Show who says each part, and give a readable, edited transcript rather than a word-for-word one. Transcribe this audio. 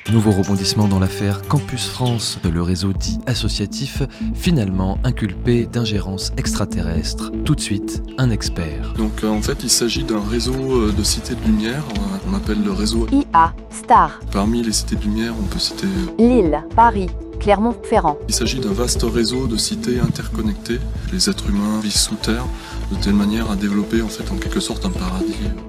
Speaker 1: Nouveau rebondissement dans l'affaire Campus France, le réseau dit associatif, finalement inculpé d'ingérence extraterrestre. Tout de suite, un expert.
Speaker 2: Donc en fait, il s'agit d'un réseau de cités de lumière, qu'on appelle le réseau
Speaker 3: IA, Star.
Speaker 2: Parmi les cités de lumière, on peut citer
Speaker 3: Lille, Paris, Clermont-Ferrand.
Speaker 2: Il s'agit d'un vaste réseau de cités interconnectées. Les êtres humains vivent sous terre de telle manière à développer en quelque sorte un paradis